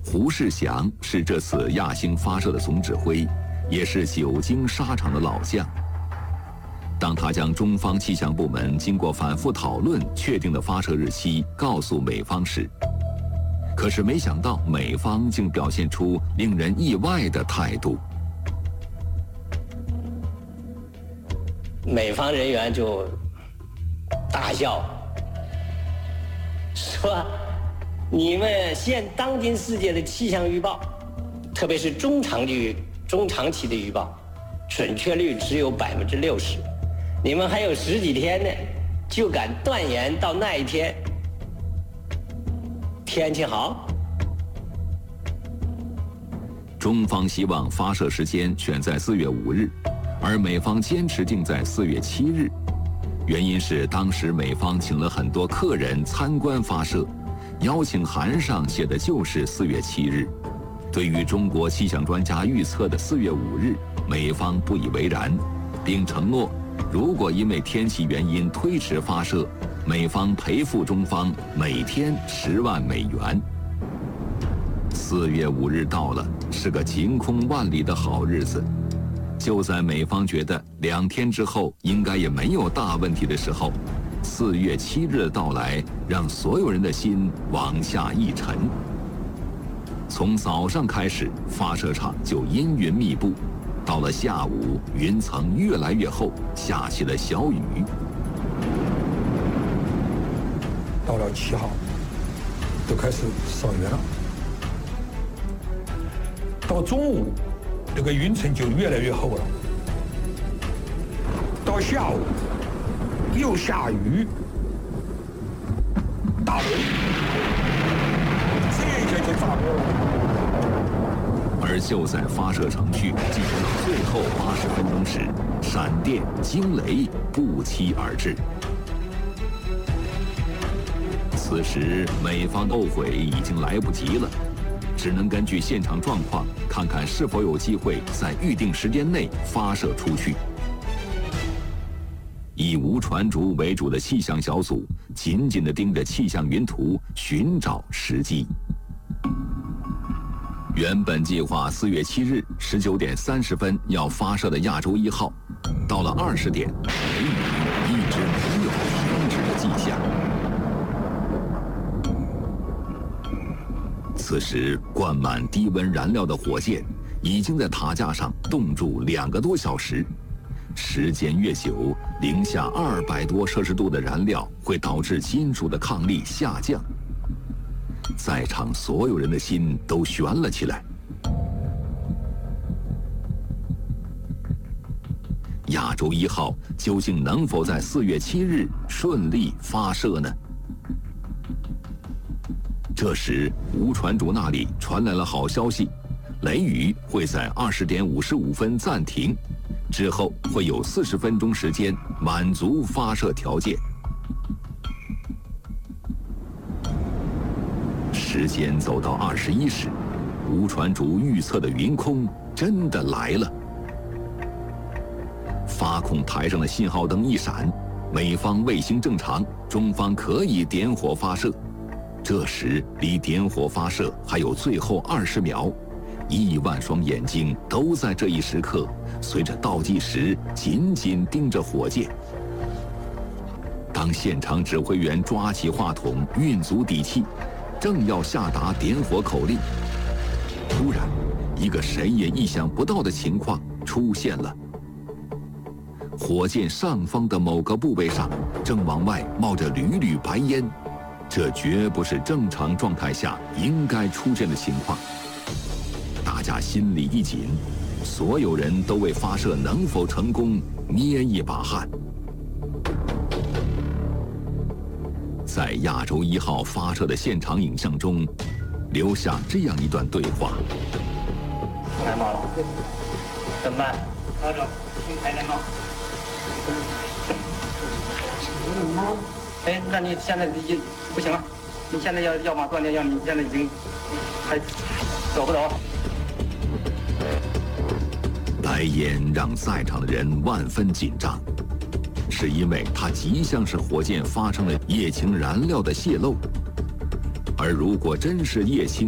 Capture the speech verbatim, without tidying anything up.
胡世祥是这次亚星发射的总指挥，也是久经沙场的老将。当他将中方气象部门经过反复讨论确定的发射日期告诉美方时，可是没想到美方竟表现出令人意外的态度。 美方人员就大笑，说：“你们现当今世界的气象预报，特别是中长期、中长期的预报，准确率只有百分之六十。你们还有十几天呢，就敢断言到那一天天气好？” 中方希望发射时间选在四月五日，而美方坚持定在四月七日。原因是当时美方请了很多客人参观发射，邀请函上写的就是四月七日。对于中国气象专家预测的四月五日，美方不以为然，并承诺如果因为天气原因推迟发射，美方赔付中方每天十万美元。四月五日到了，是个晴空万里的好日子。就在美方觉得两天之后应该也没有大问题的时候，四月七日的到来让所有人的心往下一沉。从早上开始，发射场就阴云密布，到了下午，云层越来越厚，下起了小雨。 到了七号，都开始少云了。到中午，这个云层就越来越厚了。到下午，又下雨，大雷，这一下就炸锅了。 而就在发射程序进行到最后八十分钟时，闪电、惊雷不期而至。此时，美方后悔已经来不及了，只能根据现场状况，看看是否有机会在预定时间内发射出去。以吴传竹为主的气象小组紧紧地盯着气象云图，寻找时机。原本计划四月七日十九点三十分要发射的亚洲一号，到了二十点，雷雨一直没有停止的迹象。此时，灌满低温燃料的火箭已经在塔架上冻住两个多小时。时间越久，零下二百多摄氏度的燃料会导致金属的抗力下降。在场所有人的心都悬了起来。亚洲一号究竟能否在四月七日顺利发射呢？这时，吴传竹那里传来了好消息，雷雨会在二十点五十五分暂停，之后会有四十分钟时间满足发射条件。时间走到二十一时，吴传竹预测的云空真的来了。发控台上的信号灯一闪，美方卫星正常，中方可以点火发射。这时离点火发射还有最后二十秒，亿万双眼睛都在这一时刻随着倒计时紧紧盯着火箭。当现场指挥员抓起话筒，运足底气，正要下达点火口令，突然一个谁也意想不到的情况出现了。火箭上方的某个部位上正往外冒着缕缕白烟，这绝不是正常状态下应该出现的情况。大家心里一紧，所有人都为发射能否成功捏一把汗。在亚洲一号发射的现场影像中，留下这样一段对话： 太慢了，怎么办？调整，新开电脑。哎，那你现在已经不行了，你现在要要么断电，要你现在已经还走不走？ 白烟让在场的人万分紧张，是因为它极像是火箭发生了液氢燃料的泄漏，而如果真是液氢